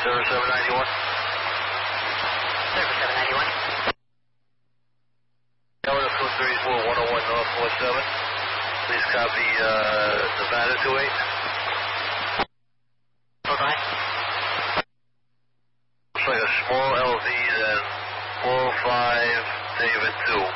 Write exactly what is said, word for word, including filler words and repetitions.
Service seven ninety-one. Service seven ninety-one. Delta two three four one oh one North four seven. Please copy uh, Nevada two eight. Bye-bye. Looks like a small L V then four five David two.